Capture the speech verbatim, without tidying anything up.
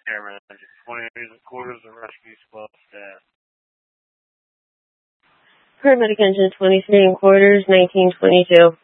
Paramedic twenty quarters of rescue squad staff. Paramedic engine twenty-three and quarters, nineteen twenty-two.